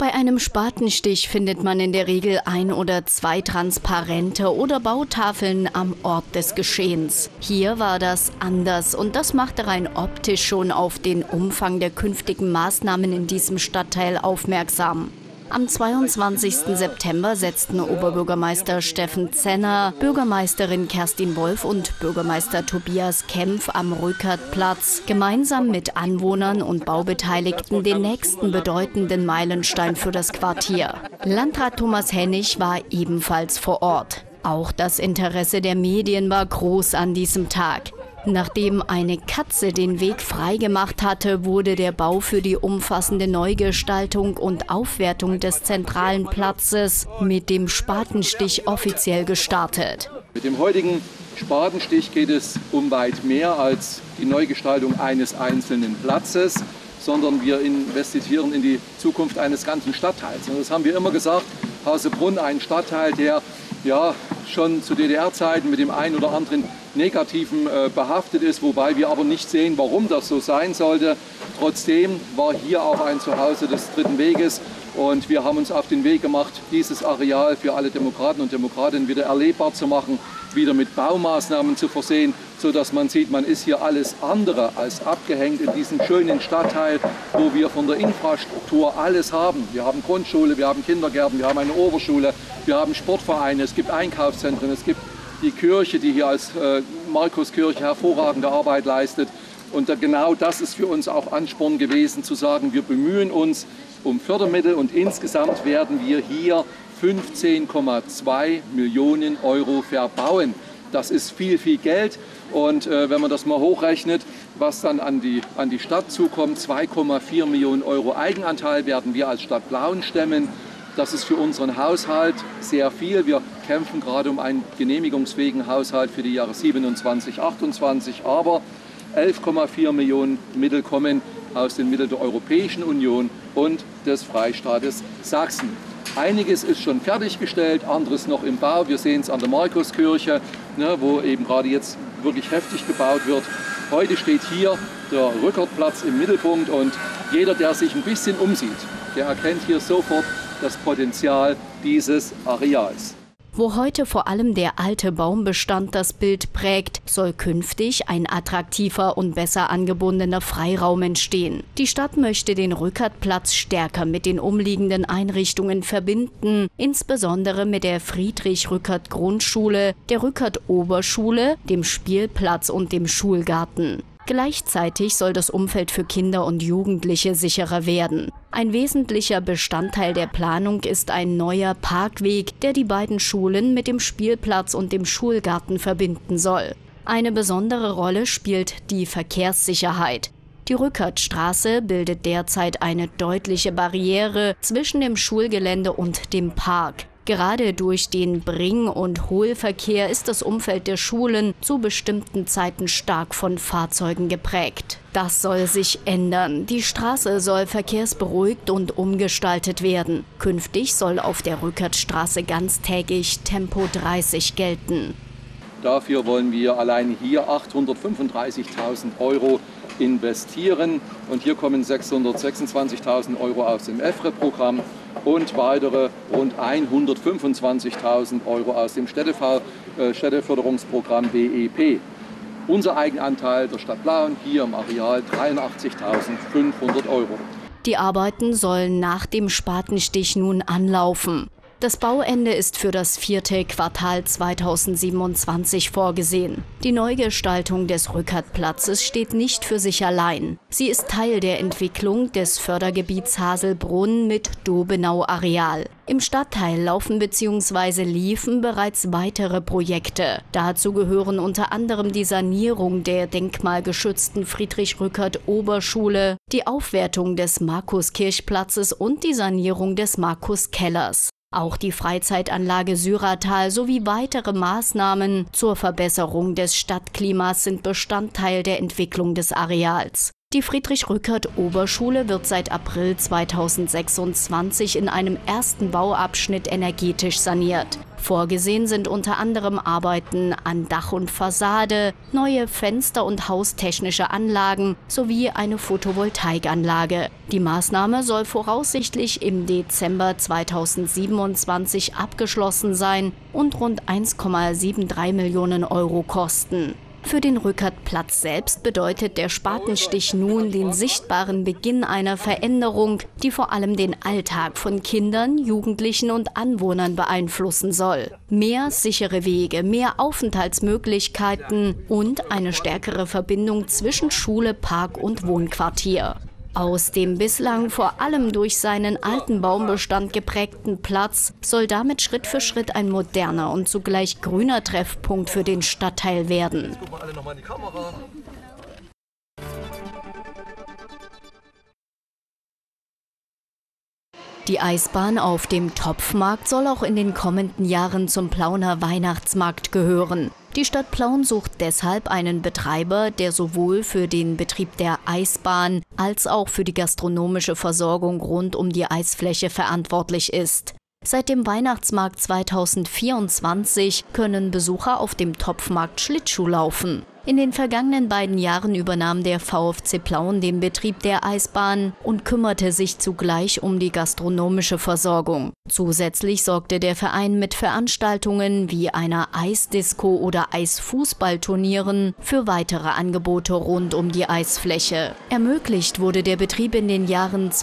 Bei einem Spatenstich findet man in der Regel 1 oder 2 Transparente oder Bautafeln am Ort des Geschehens. Hier war das anders und das machte rein optisch schon auf den Umfang der künftigen Maßnahmen in diesem Stadtteil aufmerksam. Am 22. September setzten Oberbürgermeister Steffen Zenner, Bürgermeisterin Kerstin Wolf und Bürgermeister Tobias Kempf am Rückertplatz gemeinsam mit Anwohnern und Baubeteiligten den nächsten bedeutenden Meilenstein für das Quartier. Landrat Thomas Hennig war ebenfalls vor Ort. Auch das Interesse der Medien war groß an diesem Tag. Nachdem eine Katze den Weg freigemacht hatte, wurde der Bau für die umfassende Neugestaltung und Aufwertung des zentralen Platzes mit dem Spatenstich offiziell gestartet. Mit dem heutigen Spatenstich geht es um weit mehr als die Neugestaltung eines einzelnen Platzes, sondern wir investieren in die Zukunft eines ganzen Stadtteils. Und das haben wir immer gesagt, Hasebrunn, ein Stadtteil, der schon zu DDR-Zeiten mit dem einen oder anderen Negativen behaftet ist, wobei wir aber nicht sehen, warum das so sein sollte. Trotzdem war hier auch ein Zuhause des Dritten Weges und wir haben uns auf den Weg gemacht, dieses Areal für alle Demokraten und Demokratinnen wieder erlebbar zu machen, wieder mit Baumaßnahmen zu versehen, sodass man sieht, man ist hier alles andere als abgehängt in diesem schönen Stadtteil, wo wir von der Infrastruktur alles haben. Wir haben Grundschule, wir haben Kindergärten, wir haben eine Oberschule, wir haben Sportvereine, es gibt Einkaufszentren, es gibt die Kirche, die hier als Markuskirche hervorragende Arbeit leistet. Und genau das ist für uns auch Ansporn gewesen, zu sagen, wir bemühen uns um Fördermittel und insgesamt werden wir hier 15,2 Millionen Euro verbauen. Das ist viel, viel Geld und wenn man das mal hochrechnet, was dann an die Stadt zukommt, 2,4 Millionen Euro Eigenanteil werden wir als Stadt Plauen stemmen. Das ist für unseren Haushalt sehr viel. Wir kämpfen gerade um einen genehmigungsfähigen Haushalt für die Jahre 27, 28, aber 11,4 Millionen Mittel kommen aus den Mitteln der Europäischen Union und des Freistaates Sachsen. Einiges ist schon fertiggestellt, anderes noch im Bau. Wir sehen es an der Markuskirche, wo eben gerade jetzt wirklich heftig gebaut wird. Heute steht hier der Rückertplatz im Mittelpunkt und jeder, der sich ein bisschen umsieht, der erkennt hier sofort das Potenzial dieses Areals. Wo heute vor allem der alte Baumbestand das Bild prägt, soll künftig ein attraktiver und besser angebundener Freiraum entstehen. Die Stadt möchte den Rückertplatz stärker mit den umliegenden Einrichtungen verbinden, insbesondere mit der Friedrich-Rückert-Grundschule, der Rückert-Oberschule, dem Spielplatz und dem Schulgarten. Gleichzeitig soll das Umfeld für Kinder und Jugendliche sicherer werden. Ein wesentlicher Bestandteil der Planung ist ein neuer Parkweg, der die beiden Schulen mit dem Spielplatz und dem Schulgarten verbinden soll. Eine besondere Rolle spielt die Verkehrssicherheit. Die Rückertstraße bildet derzeit eine deutliche Barriere zwischen dem Schulgelände und dem Park. Gerade durch den Bring- und Hohlverkehr ist das Umfeld der Schulen zu bestimmten Zeiten stark von Fahrzeugen geprägt. Das soll sich ändern. Die Straße soll verkehrsberuhigt und umgestaltet werden. Künftig soll auf der Rückertstraße ganztägig Tempo 30 gelten. Dafür wollen wir allein hier 835.000 Euro investieren und hier kommen 626.000 Euro aus dem EFRE-Programm und weitere rund 125.000 Euro aus dem Städteförderungsprogramm BEP. Unser Eigenanteil der Stadt Plauen hier im Areal 83.500 Euro. Die Arbeiten sollen nach dem Spatenstich nun anlaufen. Das Bauende ist für das 4. Quartal 2027 vorgesehen. Die Neugestaltung des Rückertplatzes steht nicht für sich allein. Sie ist Teil der Entwicklung des Fördergebiets Haselbrunn mit Dobenau-Areal. Im Stadtteil laufen bzw. liefen bereits weitere Projekte. Dazu gehören unter anderem die Sanierung der denkmalgeschützten Friedrich-Rückert-Oberschule, die Aufwertung des Markuskirchplatzes und die Sanierung des Markuskellers. Auch die Freizeitanlage Syratal sowie weitere Maßnahmen zur Verbesserung des Stadtklimas sind Bestandteil der Entwicklung des Areals. Die Friedrich-Rückert-Oberschule wird seit April 2026 in einem ersten Bauabschnitt energetisch saniert. Vorgesehen sind unter anderem Arbeiten an Dach und Fassade, neue Fenster- und haustechnische Anlagen sowie eine Photovoltaikanlage. Die Maßnahme soll voraussichtlich im Dezember 2027 abgeschlossen sein und rund 1,73 Millionen Euro kosten. Für den Rückertplatz selbst bedeutet der Spatenstich nun den sichtbaren Beginn einer Veränderung, die vor allem den Alltag von Kindern, Jugendlichen und Anwohnern beeinflussen soll. Mehr sichere Wege, mehr Aufenthaltsmöglichkeiten und eine stärkere Verbindung zwischen Schule, Park und Wohnquartier. Aus dem bislang vor allem durch seinen alten Baumbestand geprägten Platz soll damit Schritt für Schritt ein moderner und zugleich grüner Treffpunkt für den Stadtteil werden. Gucken wir alle noch mal in die Kamera. Die Eisbahn auf dem Topfmarkt soll auch in den kommenden Jahren zum Plauner Weihnachtsmarkt gehören. Die Stadt Plauen sucht deshalb einen Betreiber, der sowohl für den Betrieb der Eisbahn als auch für die gastronomische Versorgung rund um die Eisfläche verantwortlich ist. Seit dem Weihnachtsmarkt 2024 können Besucher auf dem Topfmarkt Schlittschuh laufen. In den vergangenen beiden Jahren übernahm der VfC Plauen den Betrieb der Eisbahn und kümmerte sich zugleich um die gastronomische Versorgung. Zusätzlich sorgte der Verein mit Veranstaltungen wie einer Eisdisco oder Eisfußballturnieren für weitere Angebote rund um die Eisfläche. Ermöglicht wurde der Betrieb in den Jahren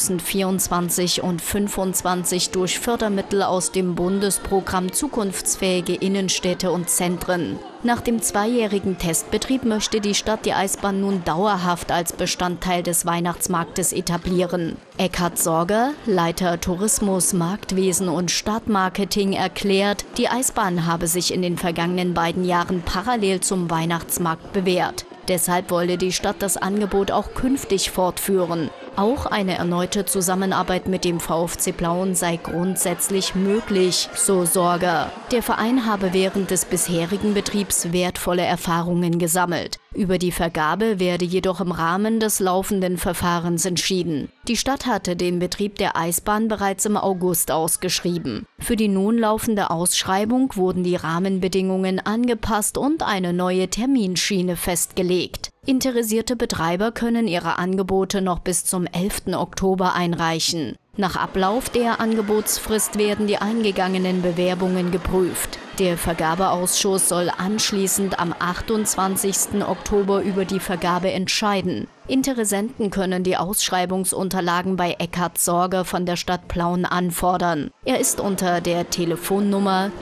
2024 und 2025 durch Fördermittel aus dem Bundesprogramm Zukunftsfähige Innenstädte und Zentren. Nach dem zweijährigen Testbetrieb möchte die Stadt die Eisbahn nun dauerhaft als Bestandteil des Weihnachtsmarktes etablieren. Eckhard Sorger, Leiter Tourismus, Marktwesen und Stadtmarketing, erklärt, die Eisbahn habe sich in den vergangenen beiden Jahren parallel zum Weihnachtsmarkt bewährt. Deshalb wolle die Stadt das Angebot auch künftig fortführen. Auch eine erneute Zusammenarbeit mit dem VfC Plauen sei grundsätzlich möglich, so Sorger. Der Verein habe während des bisherigen Betriebs wertvolle Erfahrungen gesammelt. Über die Vergabe werde jedoch im Rahmen des laufenden Verfahrens entschieden. Die Stadt hatte den Betrieb der Eisbahn bereits im August ausgeschrieben. Für die nun laufende Ausschreibung wurden die Rahmenbedingungen angepasst und eine neue Terminschiene festgelegt. Interessierte Betreiber können ihre Angebote noch bis zum 11. Oktober einreichen. Nach Ablauf der Angebotsfrist werden die eingegangenen Bewerbungen geprüft. Der Vergabeausschuss soll anschließend am 28. Oktober über die Vergabe entscheiden. Interessenten können die Ausschreibungsunterlagen bei Eckhard Sorger von der Stadt Plauen anfordern. Er ist unter der Telefonnummer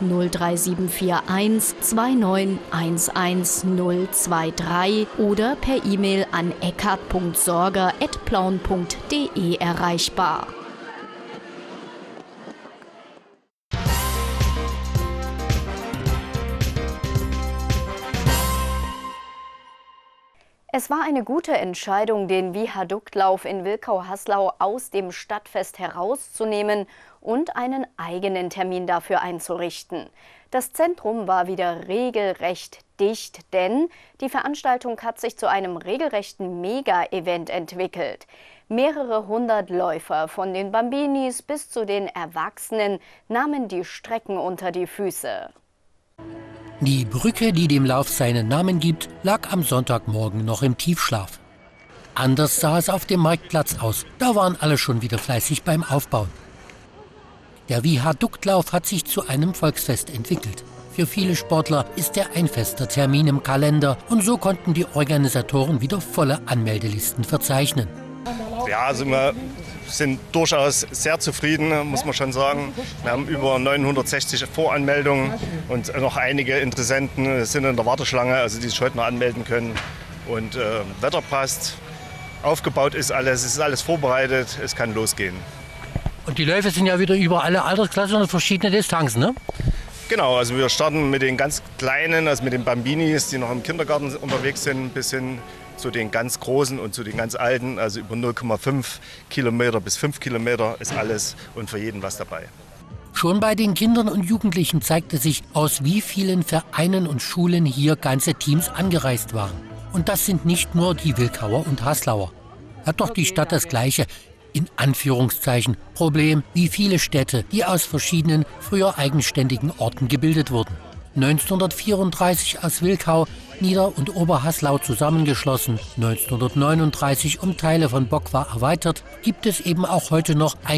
03741 2911023 oder per E-Mail an eckhard.sorger@plauen.de erreichbar. Es war eine gute Entscheidung, den Viaduktlauf in Wilkau-Haslau aus dem Stadtfest herauszunehmen und einen eigenen Termin dafür einzurichten. Das Zentrum war wieder regelrecht dicht, denn die Veranstaltung hat sich zu einem regelrechten Mega-Event entwickelt. Mehrere hundert Läufer, von den Bambinis bis zu den Erwachsenen, nahmen die Strecken unter die Füße. Die Brücke, die dem Lauf seinen Namen gibt, lag am Sonntagmorgen noch im Tiefschlaf. Anders sah es auf dem Marktplatz aus. Da waren alle schon wieder fleißig beim Aufbauen. Der Viaduktlauf hat sich zu einem Volksfest entwickelt. Für viele Sportler ist er ein fester Termin im Kalender und so konnten die Organisatoren wieder volle Anmeldelisten verzeichnen. Ja, also wir sind durchaus sehr zufrieden, muss man schon sagen. Wir haben über 960 Voranmeldungen und noch einige Interessenten sind in der Warteschlange, also die sich heute noch anmelden können. Und Wetter passt, aufgebaut ist alles, es ist alles vorbereitet, es kann losgehen. Und die Läufe sind ja wieder über alle Altersklassen und verschiedene Distanzen, ne? Genau, also wir starten mit den ganz Kleinen, also mit den Bambinis, die noch im Kindergarten unterwegs sind, bis hin zu den ganz Großen und zu den ganz Alten, also über 0,5 Kilometer bis 5 Kilometer ist alles und für jeden was dabei. Schon bei den Kindern und Jugendlichen zeigte sich, aus wie vielen Vereinen und Schulen hier ganze Teams angereist waren. Und das sind nicht nur die Wilkauer und Haslauer. Hat doch die Stadt das gleiche, in Anführungszeichen, Problem wie viele Städte, die aus verschiedenen, früher eigenständigen Orten gebildet wurden. 1934 aus Wilkau, Nieder- und Oberhaslau zusammengeschlossen, 1939 um Teile von Bockwar erweitert, gibt es eben auch heute noch